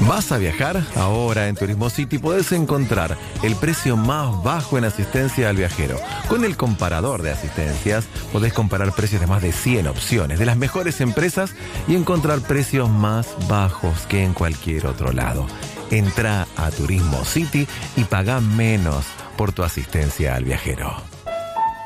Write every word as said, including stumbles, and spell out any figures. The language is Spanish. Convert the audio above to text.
¿Vas a viajar? Ahora en Turismo City podés encontrar el precio más bajo en asistencia al viajero. Con el comparador de asistencias podés comparar precios de más de cien opciones de las mejores empresas y encontrar precios más bajos que en cualquier otro lado. Entrá a Turismo City y pagá menos por tu asistencia al viajero.